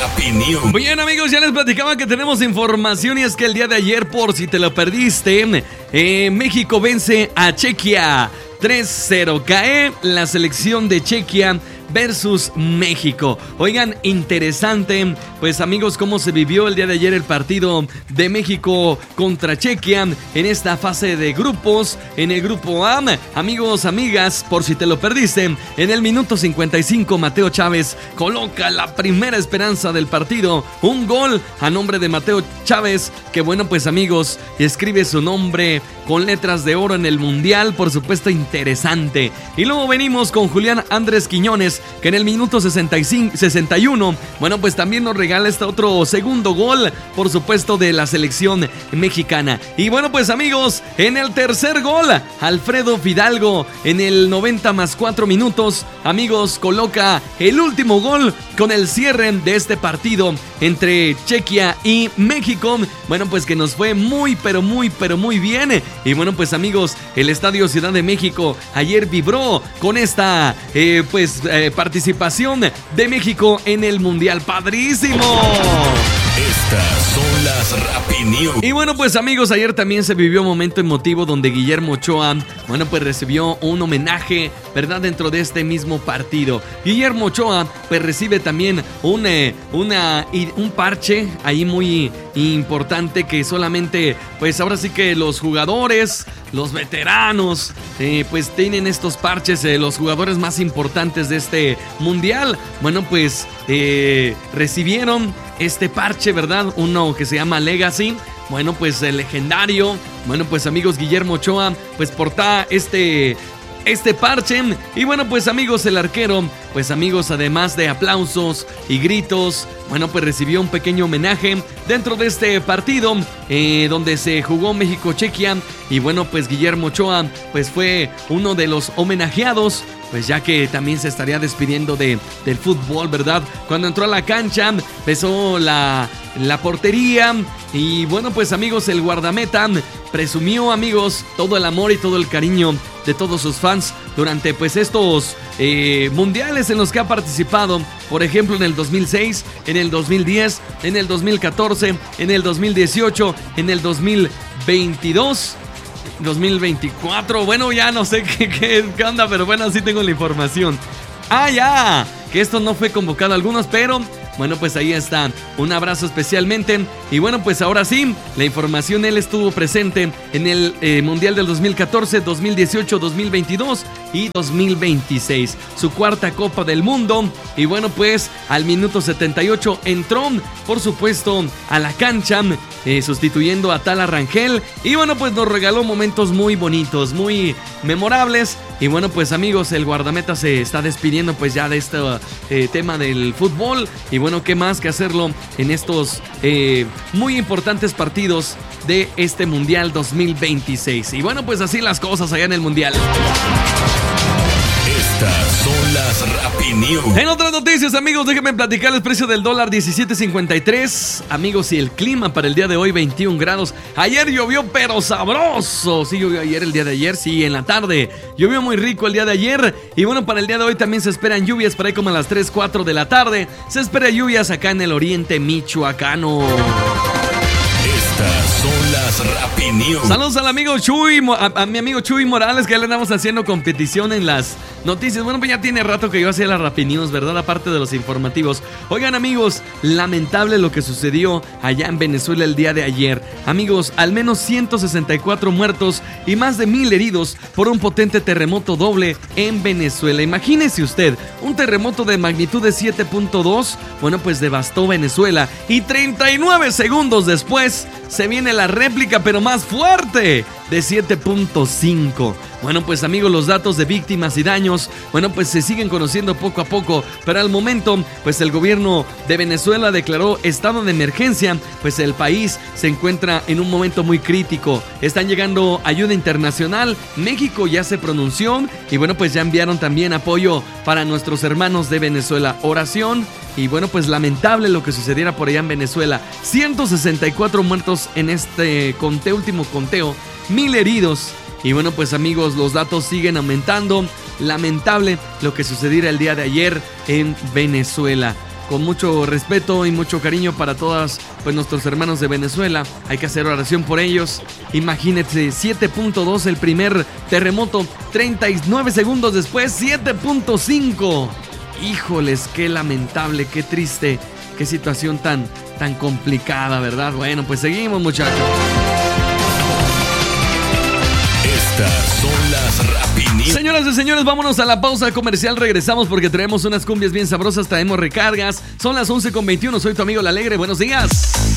Rappi News. Bien, amigos, ya les platicaba que tenemos información y es que el día de ayer, por si te lo perdiste, México vence a Chequia 3-0. Cae la selección de Chequia versus México. Oigan, interesante, pues amigos, cómo se vivió el día de ayer el partido de México contra Chequia en esta fase de grupos, en el grupo A. Amigos, amigas, por si te lo perdiste, en el minuto 55 Mateo Chávez coloca la primera esperanza del partido, un gol a nombre de Mateo Chávez, que bueno, pues amigos, escribe su nombre con letras de oro en el mundial, por supuesto, interesante. Y luego venimos con Julián Andrés Quiñones, que en el minuto 61, bueno, pues también nos regala este otro segundo gol, por supuesto, de la selección mexicana. Y bueno, pues amigos, en el tercer gol, Alfredo Fidalgo, en el 90 más 4 minutos, amigos, coloca el último gol con el cierre de este partido entre Chequia y México. Bueno, pues que nos fue muy bien. Y bueno, pues amigos, el Estadio Ciudad de México ayer vibró con esta participación de México en el Mundial. ¡Padrísimo! Estas son las Rappi News. Y bueno, pues amigos, ayer también se vivió un momento emotivo donde Guillermo Ochoa, bueno, pues recibió un homenaje, ¿verdad? Dentro de este mismo partido. Guillermo Ochoa, pues recibe también un parche ahí muy importante que solamente, pues ahora sí que los jugadores, los veteranos, pues tienen estos parches, los jugadores más importantes de este mundial. Bueno, pues recibieron este parche, ¿verdad? Uno que se llama Legacy. Bueno, pues el legendario. Bueno, pues amigos, Guillermo Ochoa, pues porta este parche. Y bueno, pues amigos, el arquero, pues amigos, además de aplausos y gritos, bueno, pues recibió un pequeño homenaje dentro de este partido donde se jugó México-Chequia. Y bueno, pues Guillermo Ochoa, pues fue uno de los homenajeados, pues ya que también se estaría despidiendo del fútbol, ¿verdad? Cuando entró a la cancha, besó la portería. Y bueno, pues amigos, el guardameta presumió, amigos, todo el amor y todo el cariño de todos sus fans durante pues estos mundiales en los que ha participado. Por ejemplo, en el 2006, en el 2010, en el 2014, en el 2018, en el 2022, 2024. Bueno, ya no sé qué onda, pero bueno, así tengo la información. ¡Ah, ya! Que esto no fue convocado a algunos, pero bueno, pues ahí está. Un abrazo especialmente. Y bueno, pues ahora sí, la información. Él estuvo presente en el Mundial del 2014, 2018, 2022 y 2026. Su cuarta Copa del Mundo. Y bueno, pues al minuto 78 entró, por supuesto, a la cancha, sustituyendo a Tala Rangel. Y bueno, pues nos regaló momentos muy bonitos, muy memorables. Y bueno, pues amigos, el guardameta se está despidiendo pues ya de este tema del fútbol. Y bueno, qué más que hacerlo en estos muy importantes partidos de este Mundial 2026. Y bueno, pues así las cosas allá en el Mundial. Estas son las Rappi News. En otras noticias, amigos, déjenme platicarles el precio del dólar 17.53. Amigos, y el clima para el día de hoy 21 grados. Ayer llovió pero sabroso. Sí, llovió ayer, el día de ayer, sí, en la tarde. Llovió muy rico el día de ayer. Y bueno, para el día de hoy también se esperan lluvias por ahí como a las 3, 4 de la tarde. Se espera lluvias acá en el oriente michoacano. Estas son las Rappi News. Saludos al amigo Chuy, a mi amigo Chuy Morales, que ya le andamos haciendo competición en las noticias. Bueno, pues ya tiene rato que yo hacía las Rappi News, ¿verdad? Aparte de los informativos. Oigan, amigos, lamentable lo que sucedió allá en Venezuela el día de ayer. Amigos, al menos 164 muertos y más de 1,000 heridos por un potente terremoto doble en Venezuela. Imagínese usted, un terremoto de magnitud de 7.2, bueno, pues devastó Venezuela. Y 39 segundos después se viene la réplica, pero más fuerte, de 7.5. Bueno, pues amigos, los datos de víctimas y daños, bueno, pues se siguen conociendo poco a poco, pero al momento, pues el gobierno de Venezuela declaró estado de emergencia, pues el país se encuentra en un momento muy crítico. Están llegando ayuda internacional, México ya se pronunció y bueno, pues ya enviaron también apoyo para nuestros hermanos de Venezuela. Oración. Y bueno, pues lamentable lo que sucediera por allá en Venezuela. 164 muertos en este último conteo, 1,000 heridos. Y bueno, pues amigos, los datos siguen aumentando. Lamentable lo que sucediera el día de ayer en Venezuela. con mucho respeto y mucho cariño para todos pues, nuestros hermanos de Venezuela. Hay que hacer oración por ellos. Imagínense, 7.2 el primer terremoto, 39 segundos después, 7.5. Híjoles, qué lamentable, qué triste, qué situación tan complicada, ¿verdad? Bueno, pues seguimos, muchachos. Estas son las Rapininas. Señoras y señores, vámonos a la pausa comercial. Regresamos porque traemos unas cumbias bien sabrosas, traemos recargas. Son las 11:21. Soy tu amigo La Alegre. Buenos días.